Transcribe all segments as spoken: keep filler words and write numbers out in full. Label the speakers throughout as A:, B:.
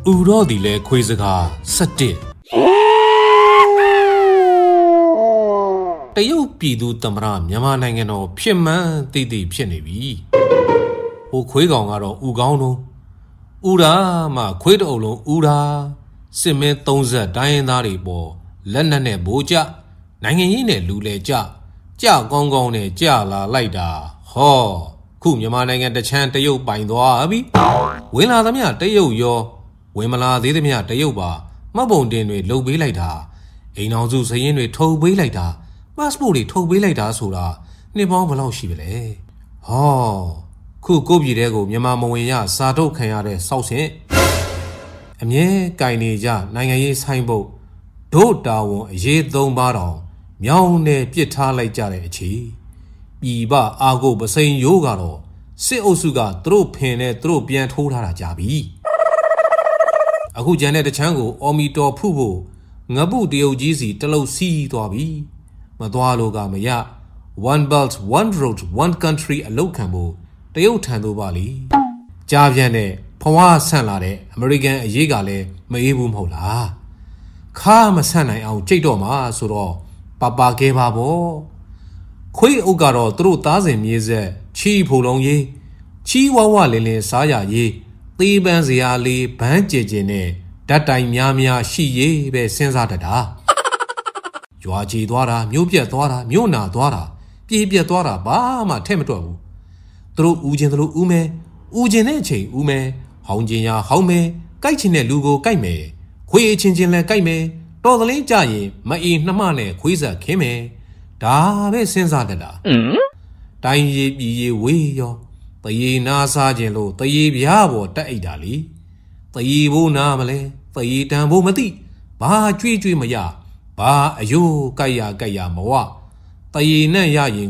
A: တော့ဒီလေခွေးစကား၁၁တရုတ်ပြည်သူသမ္မတမြန်မာနိုင်ငံတော်ဖြစ်မှန်းသိသိဖြစ်နေပြီဟိုခွေးကောင်ကတော့ဥကောင်းတော့ဥရာမှခွေးတအုပ်လုံးဥရာစစ်မင်းသုံးဆက်တိုင်းရင်းသားတွေပေါ်လက်နက်နဲ့ဘိုးကျနိုင်ငံရေးနဲ့လူလေကျကြကောင်းကောင်းနဲ့ကြလာလိုက်တာဟောခုမြန်မာနိုင်ငံတချမ်းတရုတ်ပိုင်သွားပြီဝင်လာသမျှတရုတ်ရောဝင်မလာသေးသမျှတရုတ်ပါမှတ်ပုံတင်တွေလုပ်ပေးလိုက်တာအိမ်အောင်စုစရင်တွေထုတ်ပေးလိုက်တာပတ်စပို့တွေထုတ်ပေးလိုက်တာဆိုတာနှစ်ပေါင်းဘယ်လောက်ရှိပါလဲဟောခုကိုပြည်တဲ့ကိုမြန်မာမဝင်ရစာထုတ်ခံရတဲ့စောက်ဆင်အမြဲကင်နေကြနိုင်ငံရေးဆိုင်ဖို့ဒို့တာဝန်အရေးသုံးပါတော့မြောင်းနဲ့ပြစ်ထားလိုက်ကြတဲ့အခြေပြည်ပအာကိုပစိန်ရိုးကတော့စစ်အုပ်စုကသူတို့ဖင်နဲ့သူတို့ပြန်ထိုးထားတာကြပြီအခုကျန်တဲ့တချမ်းကိုအော်မီတော်ဖု့ဖို့ငပုတရုတ်ကြီးစီတလုတ်စီးသွားပြီမသွားလို့ကမရ one belt one road one country အလောက်ခံဖို့တရုတ်ထံသို့ပါလေကြားပြန်တဲ့ဖွားဆန့်လာတဲ့အမေရိကန်အရေးကလည်းမအေးဘူးမဟုတ်လားခါမဆန့်နိုင်အောင်ကြိတ်တော့မှာဆိုတော့ပါပါခဲပါပေါ့ခွေးအုပ်ကတော့သူတို့သားစဉ်မြေဆက်ချီဖူလုံးရေးချီဝဝလင်းလင်းစားရရေးသေးပန်းစရာလေးဘန်းကျင်ကျင်နဲ့ဓာတ်တိုင်များများရှိရေးပဲစဉ်းစားတတ်တာရွာကြီးသွားတာမြို့ပြက်သွားတာမြို့နာသွားတာပြေးပြက်သွားတာဘာမှထဲ့မတွက်ဘူးသူတို့ဦးချင်းသူတို့ဦးမဲဦးချင်းတဲ့အချိန်ဦးမဲဟောင်းချင်းရဟောင်းမဲကြိုက်ချင်တဲ့လူကိုကြိုက်မယ်ခွေးချင်းချင်းလဲကြိုက်မယ်တော်သလင်းကြရင်မအေးနှမနဲ့ခွေးဆက်ခင်းမယ်ဒါပဲစဉ်းစားတတ်တာတိုင်းရေးပြည်ရေးဝေးရောတရေနာစားခြင်းလို့တရေပြားပေါ်တက်အိတ်တာလေတရေဘိုးနာမလဲတရေတန်ဘိုးမသိဘာကြွေးကြွေးမရဘာအယိုးကြိုက်ရကြိုက်ရမဝတရေနဲ့ရရင်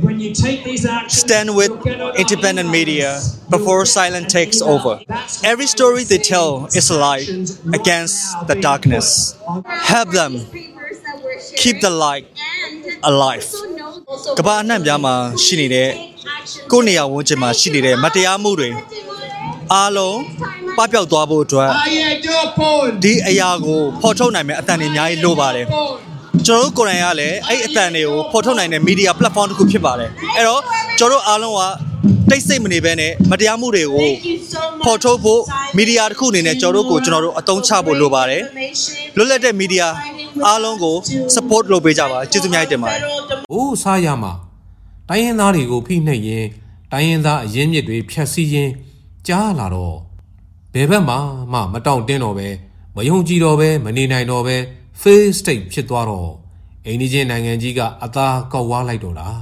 B: Stand with independent media before silence takes over. Every story they tell is a light against the darkness. Help them keep the light alive. ကဘာအနှံ့ပြားမှာရှိနေတဲ့ကိုယ်နေရာဝန်းကျင်မှာရှိနေတဲ့မတရားမှုတွေအားလုံးပပျောက်သွားဖို့အတွက်ဒီအရာကိုဖော်ထုတ်နိုင်မယ့်အတန်တွေအများကြီးလိုပါတယ်ကျွန်တော်တို့ကိုယ်တိုင်ကလည်းအဲ့အတန်တွေကိုဖော်ထုတ်နိုင်တဲ့ media platform တစ်ခုဖြစ်ပါတယ်အဲ့တော့ကျွန်တော်တို့အားလုံးကတိတ်ဆိတ်မနေဘဲနဲ့မတရားမှုတွေကိုဖော်ထုတ်ဖို့ media တစ်ခုအနေနဲ့ကျွန်တော်တို့ကိုကျွန်တော်တို့အသုံးချဖို့လိုပါတယ်လွတ်လပ်တဲ့ media အားလုံးကို support လုပ်ပေးကြပါကျေးဇူးများတင်ပါတယ်
A: ။အိုးစားရမှာတိုင်းရင်းသားတွေကိုဖိနှိပ်ရင်တိုင်းရင်းသားအရင်းမြစ်တွေဖြတ်စည်းရင်ကြားလာတော့ဘယ်ဘက်မှမမတောင့်တင်းတော့ပဲမယုံကြည်တော့ပဲမနေနိုင်တော့ပဲ fail state ဖြစ်သွားတော့အိန္ဒိယနိုင်ငံကြီးကအသာကောက်ဝါးလိုက်တော့တာ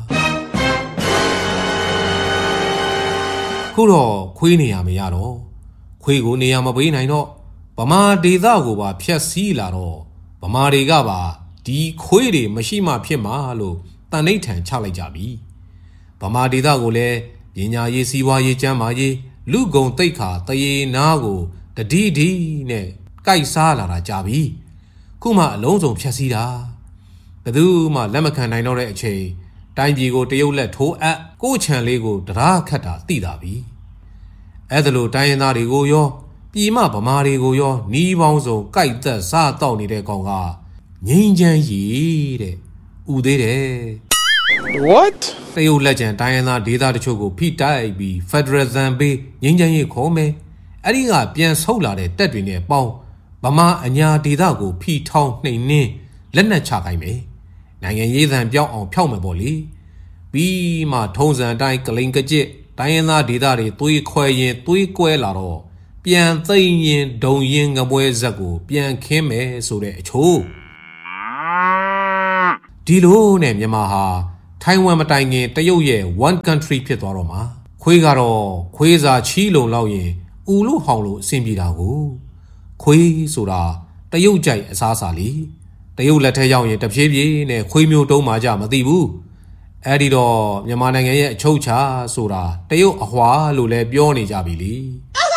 A: ခုတော့ခွေးနေရမရတော့ခွေးကိုနေရမပေးနိုင်တော့ဗမာဒေသကိုပါဖြတ်စည်းလာတော့ဗမာတွေကပါဒီခွေးတွေမရှိမှဖြစ်မှာလို့တန်ဋိဌာန်ချလိုက်ကြပြီဗမာဒေသကိုလည်းပညာရေးစီးပွားရေးကျန်းမာရေးလူကုန်တိတ်ခါတရေနာကိုတတိဒီနဲ့ကြိုက်စားလာတာကြပြီခုမှအလုံးစုံဖြတ်စည်းတာဘယ်သူမှလက်မခံနိုင်တော့တဲ့အချိန်တိုင်းပြည်ကိုတရုတ်လက်ထိုးအပ်ကိုချံလေးကိုတရားခတ်တာသိတာပြီအဲ့ဒါလိုတိုင်းရင်းသားတွေကိုရောပြည်မဗမာတွေကိုရောနီးပေါင်းစုံကြိုက်သက်စားတောက်နေတဲ့ကောင်ကငိမ့်ချမ်းရီတဲ့ဥသေးတယ်
B: What
A: တရုတ်လက်ကျန်တိုင်းရင်းသားဒေသတချို့ကိုဖိတိုက်ပြီး Federal ဇန်ပေးငိမ့်ချမ်းရီခေါ်မယ်အဲ့ဒီကပြန်ဆုတ်လာတဲ့တက်တွေနဲ့ပေါင်းဗမာအညာဒေသကိုဖိထောင်းနှိမ်နှင်းလက်နက်ချခိုင်းမယ်နိုင်ငံရေးသံပြောင်းအောင်ဖြောက်မယ်ပေါ့လေပြီးမှထုံးစံအတိုင်းကလိန်ကကြစ်တိုင်းရင်းသားဒေသတွေသွေးခွဲရင်သွေးကွဲလာတော့ပြန်သိမ့်ရင်ဒုံရင်ငပွဲဇက်ကိုပြန်ခင်းမယ်ဆိုတဲ့အချို့ဒီလိုနဲ့မြန်မာဟာထိုင်ဝမ်မတိုင်ခင်တရုတ်ရဲ့ one country ဖြစ်သွားတော့မှာခွေးကတော့ခွေးစာချီးလုံလောက်ရင်ဥလို့ဟောင်းလို့အဆင်ပြေတာကိုခွေးဆိုတာတရုတ်ကြိုက်အစားအစာလေးတရုတ်လက်ထက်ရောက်ရင်တဖြည်းဖြည်းနဲ့ခွေးမျိုးတုံးမှကြမသိဘူးအဲ့ဒီတော့မြန်မာနိုင်ငံရဲ့အချုပ်ချာဆိုတာတရုတ်အဟွာလို့လည်းပြောနေကြပြီလေ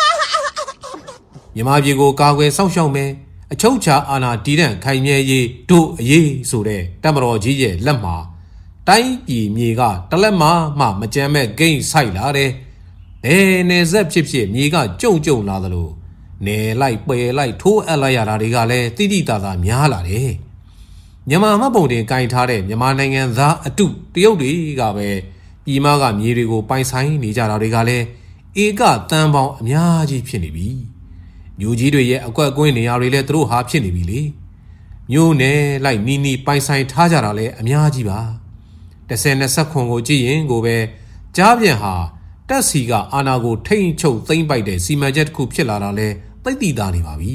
A: မြန်မာပြည်ကိုကာကွယ်စောင့်ရှောက်မယ်အချုပ်ချာအာဏာတည်တံ့ခိုင်မြဲရေးတို့အရေးဆိုတဲ့တပ်မတော်ကြီးရဲ့လက်မှာတိုင်းပြည်မြေကတလက်မမှမကြမ်းမဲ့ဂိမ်းဆိုင်လာတယ်ဘယ်နယ်ဆက်ဖြစ်ဖြစ်မြေကကြုံကြုံလာသလိုနေလိုက်ပယ်လိုက်ထိုးအပ်လိုက်ရတာတွေကလည်းတိတိတသာများလာတယ်မြန်မာမှတ်ပုံတင်ကင်ထားတဲ့မြန်မာနိုင်ငံသားအတုတရုတ်တွေကပဲပြည်မကမြေတွေကိုပိုင်ဆိုင်နေကြတာတွေကလည်းဧကတန်ပေါင်းအများကြီးဖြစ်နေပြီမြို့ကြီးတွေရဲ့အကွက်ကွင်းနေရာတွေလည်းသူတို့ဟာဖြစ်နေပြီလေမြို့နယ်လိုက်နီးနီးပိုင်ဆိုင်ထားကြတာလည်းအများကြီးပါတစ်ဆယ်နှစ်ဆက်ခွန်ကိုကြည့်ရင်ကိုပဲကြားပြန်ဟာတက်စီကအာနာကိုထိမ့်ချုပ်သိမ့်ပိုက်တဲ့စီမံချက်တစ်ခုဖြစ်လာတာလဲသိသိသာနေပါပြီ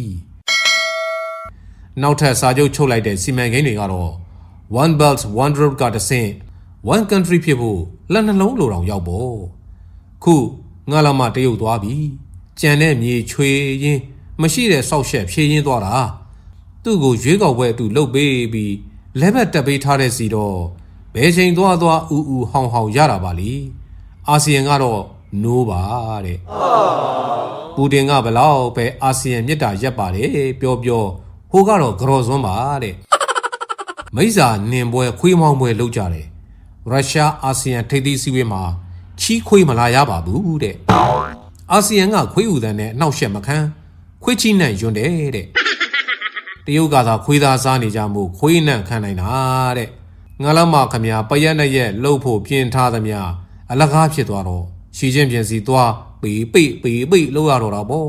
A: နောက်ထပ်စာချုပ်ချုပ်လိုက်တဲ့စီမံကိန်းတွေကတော့ One Belt One Road ကတဆင့် One Country ဖြစ်ဖို့လက်နှလုံးလိုတောင်ရောက်ပေါ့ခုငါလာမတရုတ်သွားပြီကြံတဲ့မြေချွေရင်းမရှိတဲ့ဆောက်ရှက်ဖြည့်ရင်းသွားတာသူ့ကိုရွေးကောက်ပွဲအတူလှုပ်ပေးပြီးလက်ဘက်တက်ပေးထားတဲ့စီတော့ဘယ်ချိန်သွားသွားအူအူဟောင်ဟောင်ရတာပါလေအာဆီယံကတော့နိုးပါတဲ့ပူတင်ကဘလောက်ပဲအာဆီယံမြစ်တာရက်ပါတယ်ပြောပြောဟိုကတော့ကြော်စွန်းပါတဲ့မိစ္ဆာနင်ပွဲခွေးမောင်းပွဲလုပ်ကြတယ်ရုရှားအာဆီယံထိပ်သီးစည်းဝေးမှာချီးခွေးမလာရပါဘူးတဲ့အာဆီယံကခွေးဥတန်းနဲ့အနှောက်ရှက်မခံခွေးချီနဲ့ယွန်းတယ်တဲ့တရုတ်ကသာခွေးသားစားနေကြမှုခွေးနဲ့ခံနိုင်တာတဲ့ငါလမခမပရက်နဲ့ရက်လှုပ်ဖို့ပြင်ထားသမျှအလကားဖြစ်သွားတော့ရှီချင်းပြင်စီသွားပေပိပေပိလှုပ်ရတော့တာပေါ့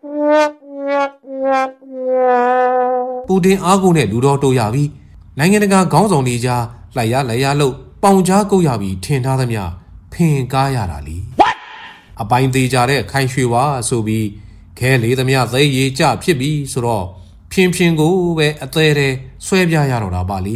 A: ပူတင်အားကိုနဲ့လူတော်တိုးရပြီနိုင်ငံတကာခေါင်းဆောင်တွေကြားလိုက်ရလိုက်ရလို့ပေါင်ကြားကုတ်ရပြီထင်ထားသမျှဖင်ကားရတာလीအပိုင်းသေးကြတဲ့ခိုင်ရွှေဝါဆိုပြီးခဲလေးသမျှသိရေးကြဖြစ်ပြီဆိုတော့ဖြင်းဖြင်းကိုပဲအသေးသေးဆွဲပြရတော့တာပါလी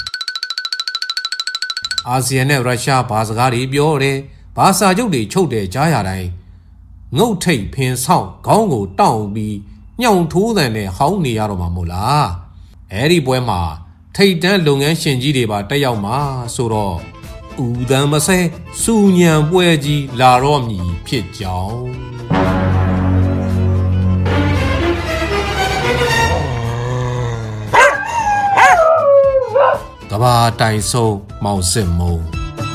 A: အာဆီယံနဲ့ရုရှားဘာစကားတွေပြောတယ်ဘာစာချုပ်တွေချုပ်တယ်ကြားရတိုင်းငုတ်ထိတ်ဖင်ဆောင်ခေါင်းကိုတောင့်ပြီးညှောင်ထိုးတဲ့နဲ့ဟောင်းနေရတော့မှာမို့လားအဲ့ဒီပွဲမှာထိတ်တန်းလုပ်ငန်းရှင်ကြီးတွေပါတက်ရောက်မှာဆိုတော့ဥဒံမဆဲစူညံပွဲကြီးလာတော့မည်ဖြစ်ကြောင်းကဘာတိုင်ဆုံးမောင်စစ်မုံ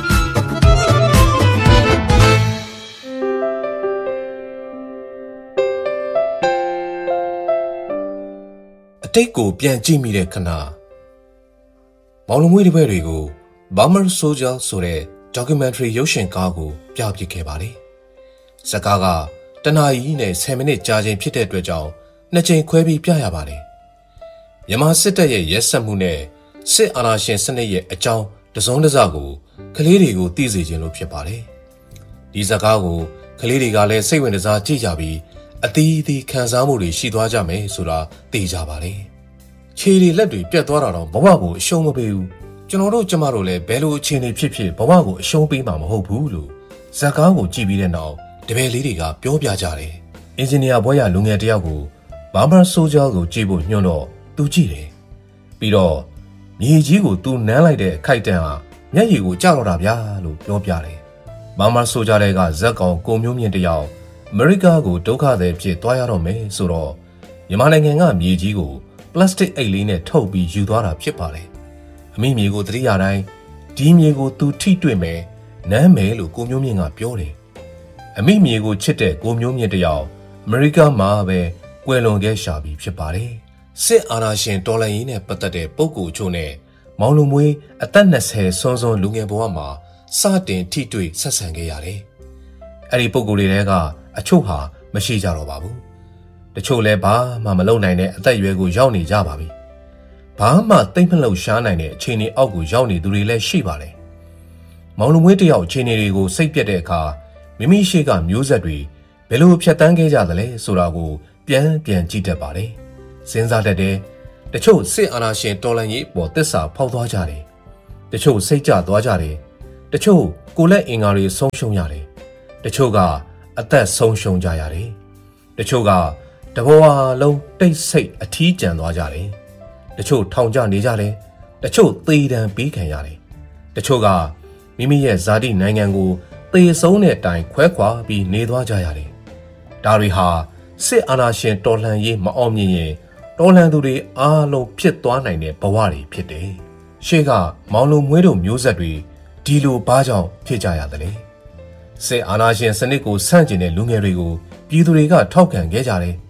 A: အတိတ်ကိုပြန်ကြည့်မိတဲ့ခဏမောင်လုံးမွေးတစ်ဖက်တွေကို Bomber Soldier ဆိုတဲ့ documentary ရုပ်ရှင်ကားကိုပြပြခဲ့ပါလေဇကားကတနာရီနဲ့ဆယ်မိနစ်ကြာချိန်ဖြစ်တဲ့အတွက်ကြောင့်နှစ်ချိန်ခွဲပြီးပြရပါတယ်မြန်မာစစ်တပ်ရဲ့ရဲစက်မှုနဲ့စစ်အာဏာရှင်စနစ်ရဲ့အကြောင်းတစုံတစကိုကလေးတွေကိုသိစေခြင်းလို့ဖြစ်ပါတယ်ဒီဇကားကိုကလေးတွေကလည်းစိတ်ဝင်စားကြည့်ကြပြီးအသီးသီးခံစားမှုတွေရှိသွားကြမယ်ဆိုတာသိကြပါလေခြေတွေလက်တွေပြတ်သွားတာတော့ဘဝကိုအရှုံးမပေးဘူးကျွန်တော်တို့ကျမတို့လည်းဘယ်လိုအခြေအနေဖြစ်ဖြစ်ဘဝကိုအရှုံးပေးမှာမဟုတ်ဘူးလို့ဇကားကိုကြည့်ပြီးတဲ့နောက်တပည့်လေးတွေကပြောပြကြတယ်အင်ဂျင်နီယာဘွဲရလူငယ်တယောက်ကိုဘာဘာဆိုဂျာကိုကြည့်ဖို့ညွှန်တော့သူကြည့်တယ်ပြီးတော့မြေကြီးကိုသူနမ်းလိုက်တဲ့အခိုက်အတန့်ဟာမျက်ရည်ကိုကြောက်တော့တာဗျာလို့ပြောပြတယ်ဘာဘာဆိုဂျာတွေကဇက်ကောင်ကိုမျိုးမြင့်တယောက်အမေရိကကိုဒုက္ခသည်ဖြစ်သွားရတော့မယ်ဆိုတော့မြန်မာနိုင်ငံကမြေကြီးကိုပလတ်စတစ်အိတ်လေးနဲ့ထုတ်ပြီးယူသွားတာဖြစ်ပါတယ်အမိမြေကိုတတိယတိုင်းဒီမြေကိုသူထိတွေ့မယ်နမ်းမယ်လို့ကိုမျိုးမြင့်ကပြောတယ်အမိမြေကိုချစ်တဲ့ကိုမျိုးမြင့်တယောက်အမေရိကမှာပဲကွယ်လွန်ခဲ့ရှာပြီးဖြစ်ပါတယ်စစ်အာဏာရှင်တော်လှန်ရေးနဲ့ပတ်သက်တဲ့ပုံကိုအချို့နဲ့မောင်လူမွေးအသက်၂၀စွန်းစွန်းလူငယ်ဘဝမှာစတင်ထိတွေ့ဆက်ဆံခဲ့ရတယ်အဲ့ဒီပုံကိုယ်တွေတဲကအချို့ဟာမရှိကြတော့ပါဘူးတချို့လည်းဘာမှမလုပ်နိုင်တဲ့အသက်အရွယ်ကိုရောက်နေကြပါပြီဘာမှသိမ့်မလို့ရှားနိုင်တဲ့အခြေအနေအောက်ကိုရောက်နေသူတွေလည်းရှိပါတယ်မောင်လူမွေးတယောက်အခြေအနေတွေကိုစိတ်ပြတ်တဲ့အခါမိမိရှိကမျိုးဆက်တွေဘယ်လိုဖြတ်တန်းခဲ့ကြသလဲဆိုတာကိုပြန်ပြန်ကြည့်တတ်ပါတယ်စဉ်းစားတတ်တယ်တချို့စစ်အာဏာရှင်တော်လှန်ရေးပေါ်သစ္စာဖောက်သွားကြတယ်တချို့စိတ်ကြသွားကြတယ်တချို့ကိုယ်လက်အင်္ဂါတွေဆုံးရှုံးရတယ်တချို့ကအသက်ဆုံးရှုံးကြရတယ်တချို့ကတဘဝလုံးတိတ်ဆိတ်အထီးကျန်သွားကြတယ်တချို့ထောင်ကျနေကြတယ်တချို့သေဒဏ်ပေးခံရတယ်တချို့ကမိမိရဲ့ဇာတိနိုင်ငံကိုသေဆုံးတဲ့အတိုင်းခွဲခွာပြီးနေသွားကြရတယ်ဒါတွေဟာစစ်အာဏာရှင်တော်လှန်ရေးမအောင်မြင်ရင်တော်လှန်သူတွေအားလုံးဖြစ်သွားနိုင်တဲ့ဘဝတွေဖြစ်တယ်ရှေ့ကမောင်လိုမွေးတို့မျိုးဆက်တွေဒီလိုဘာကြောင့်ဖြစ်ကြရသလဲစစ်အာဏာရှင်စနစ်ကိုဆန့်ကျင်တဲ့လူငယ်တွေကိုပြည်သူတွေကထောက်ခံခဲ့ကြတယ်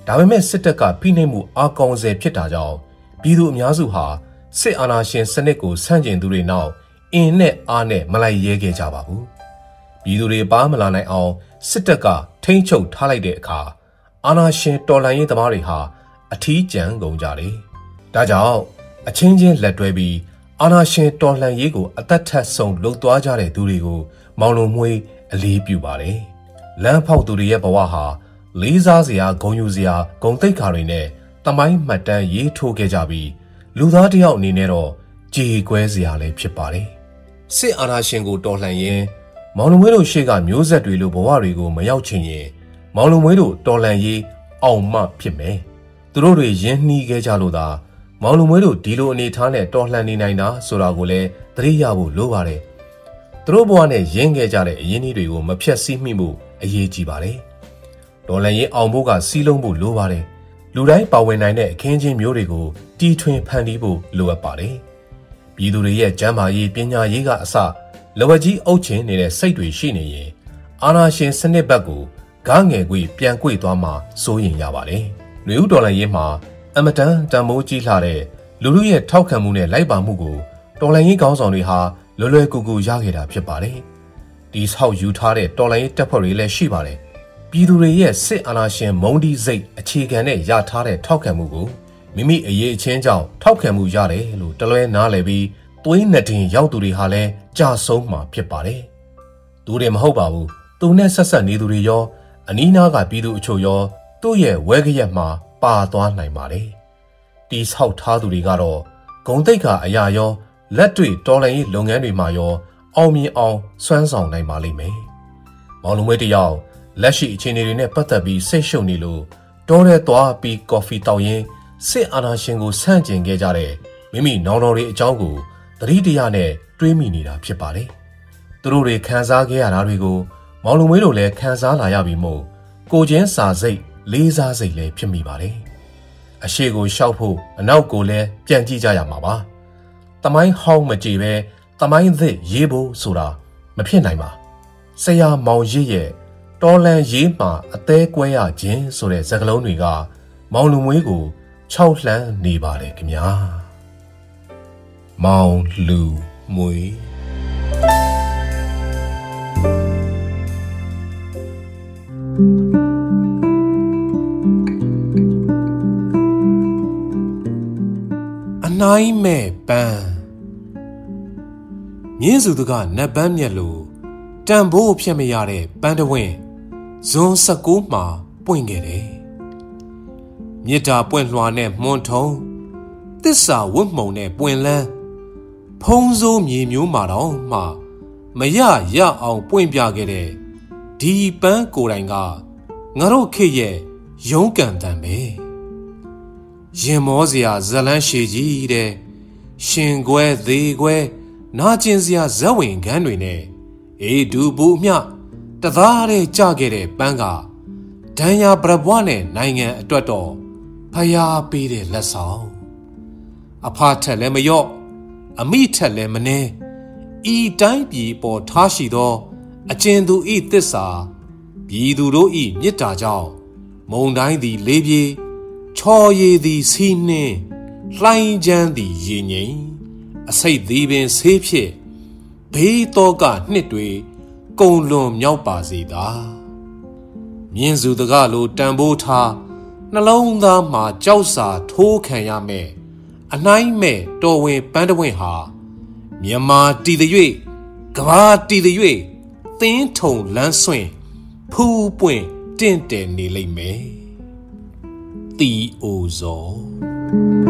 A: ဒါပေမဲ့စစ်တပ်ကဖိနှိပ်မှုအကောင်အဆယ်ဖြစ်တာကြောင့်ပြည်သူအများစုဟာစစ်အာဏာရှင်စနစ်ကိုဆန့်ကျင်သူတွေနောက်အင်းနဲ့အားနဲ့မလိုက်ရဲခဲ့ကြပါဘူးပြည်သူတွေပါမလာနိုင်အောင်စစ်တပ်ကထိန်းချုပ်ထားလိုက်တဲ့အခါအာဏာရှင်တော်လှန်ရေးသမားတွေဟာအထီးကျန်ကုန်ကြတယ်ဒါကြောင့်အချင်းချင်းလက်တွဲပြီးအာဏာရှင်တော်လှန်ရေးကိုအသက်ထက်ဆုံးလှုပ်သွားကြတဲ့သူတွေကိုမောင်လုံမွေးအလေးပြုပါတယ်လမ်းဖောက်သူတွေရဲ့ဘဝဟာလေးစားစရာဂုဏ်ယူစရာဂုဏ်သိက္ခာတွေနဲ့တမိုင်းမှတ်တမ်းရေးထိုးခဲ့ကြပြီးလူသားတစ်ယောက်အနေနဲ့တော့ကြေကွဲစရာလည်းဖြစ်ပါတယ်စစ်အာဏာရှင်ကိုတော်လှန်ရင်မောင်လုံမွေးတို့ရှေ့ကမျိုးဆက်တွေလိုဘဝတွေကိုမရောက်ချင်ရင်မောင်လုံမွေးတို့တော်လှန်ရေးအောင်မှဖြစ်မယ်သူတို့တွေရင်းနှီးခဲ့ကြလို့သာမောင်လုံမွေးတို့ဒီလိုအနေထားနဲ့တော်လှန်နေနိုင်တာဆိုတာကိုလည်းသတိရဖို့လိုပါတယ်သူတို့ဘဝနဲ့ရင်းခဲ့ကြတဲ့အရင်းအနှီးတွေကိုမဖြတ်စည်းမိမှုအရေးကြီးပါတယ်တော်လှန်ရေးအောင်ဖို့ကစီးလုံးဖို့လိုပါတယ်လူတိုင်းပါဝင်နိုင်တဲ့အခင်းချင်းမျိုးတွေကိုတီထွင်ဖန်တီးဖို့လိုအပ်ပါတယ်ပြည်သူတွေရဲ့ကျန်းမာရေးပညာရေးကအစလဝကြီးအုပ်ချင်နေတဲ့စိတ်တွေရှိနေရင်အာဏာရှင်စနစ်ဘက်ကိုဂငယ်ကွေပြန်ကွေသွားမှစိုးရင်ရပါတယ်လူဦးတော်လှန်ရေးမှာအမတန်တန်မိုးကြီးလှတဲ့လူလူရဲ့ထောက်ခံမှုနဲ့လိုက်ပါမှုကိုတော်လှန်ရေးခေါင်းဆောင်တွေဟာလွယ်လွယ်ကူကူရခဲ့တာဖြစ်ပါတယ်ဒီဆောက်ယူထားတဲ့တော်လှန်ရေးတပ်ဖွဲ့တွေလည်းရှိပါတယ်ပြည်သူတွေရဲ့စစ်အာဏာရှင်မုန်းတီးစိတ်အခြေခံနဲ့ရထားတဲ့ထောက်ခံမှုကိုမိမိအရေးအချင်းကြောင့်ထောက်ခံမှုရတယ်လို့တလွဲနားလည်ပြီးသွေးနှတင်ရောက်သူတွေဟာလည်းကြာဆုံးမှာဖြစ်ပါတယ်သူတွေမဟုတ်ပါဘူးသူနဲ့ဆက်ဆက်နေသူတွေရောအနီးနားကပြည်သူအချို့ရောသူ့ရဲ့ဝဲကရက်မှာပါသွားနိုင်ပါတယ်တီဆောက်ထားသူတွေကတော့ဂုံတိတ်ခါအရာရောလက်တွေ့တော်လှန်ရေးလုပ်ငန်းတွေမှာရောအောင်မြင်အောင်စွမ်းဆောင်နိုင်ပါလိမ့်မယ်မောင်လုံးဝဲတယောက်လက်ရှိအခြေအနေတွေနဲ့ပတ်သက်ပြီးစိတ်ရှုပ်နေလို့တောထဲသွားပြီးကော်ဖီတောက်ရင်းစစ်အာဏာရှင်ကိုဆန့်ကျင်ခဲ့ကြတဲ့မိမိနောင်တော်တွေအကြောင်းကိုသတိတရားနဲ့တွေးမိနေတာဖြစ်ပါတယ်သူတို့တွေခံစားခဲ့ရတာတွေကိုမောင်လုံးဝဲတို့လည်းခံစားလာရပြီမို့ကိုချင်းစာစိတ်လေးစားစိတ်လည်းဖြစ်မိပါတယ်အရှိကိုရှောက်ဖို့အနောက်ကိုလည်းပြန်ကြည့်ကြရမှာပါတမိုင်းဟောင်းမကြည့်ပဲတမိုင်းသစ်ရေးဖို့ဆိုတာမဖြစ်နိုင်ပါဆရာမောင်ရစ်ရဲ့တော်လန်ရေးမှာအသေးကွဲရခြင်းဆိုတဲ့စကားလုံးတွေကမောင်လူမွေးကိုခြောက်လှမ်းနေပါတယ်ခင်ဗျာမောင်လူမွေးအနိုင်မဲ့ပန်းမြင်းစုတကနတ်ပန်းမြက်လို့တန်ဖိုးဖြစ်မရတဲ့ပန်းတဝင်းဇွန်၁၉မှာပွင့်ခဲ့တယ်မြစ်တာပွင့်လွှာနဲ့မွန်ထုံသစ္စာဝတ်မှုံနဲ့ပွင့်လန်းဖုံးစိုးမြေမျိုးမှာတော့မှမရရအောင်ပွင့်ပြခဲ့တဲ့ဒီပန်းကိုယ်တိုင်ကငါတို့ခေတ်ရဲ့ရုန်းကန်တန်ပဲရင်မောစရာဇလန်းရှည်ကြီးတဲ့ရှင်ခွဲသေးခွဲနာကျင်စရာဇက်ဝင်ခန်းတွေနဲ့အေးဒူဘူးမြတသားတဲ့ကြခဲ့တဲ့ပန်းကဒဏ်ရာပြပွားနဲ့နိုင်ငံအတွက်တော့ဖျားပေးတဲ့လက်ဆောင်အဖထက်လည်းမလျော့အမိထက်လည်းမနှဲဤတိုင်းပြည်ပေါ်ထားရှိသောအကျဉ်သူဤသစ္စာပြည်သူတို့ဤမြစ်တာကြောင့်မုံတိုင်းသည်လေးပြေချော်ရည်သည်စီးနှင်းလှိုင်းချမ်းသည်ရေငိမ်အစိတ်သည်ပင်ဆေးဖြစ်ဘေးတော့ကနှစ်တွေကုံလွန်မြောက်ပါစေသာမြင်းစုတကလိုတန်ဖိုးထားနှလုံးသားမှာကြောက်စာထိုးခံရမယ်အနှိုင်းမဲ့တော်ဝင်ပန်းတဝင်းဟာမြန်မာတည်သည်၍ကဘာတည်သည်၍သင်းထုံလန်းဆွင့်ဖူးပွင့်တင့်တယ်နေလိမ့်မယ်တီအိုဇော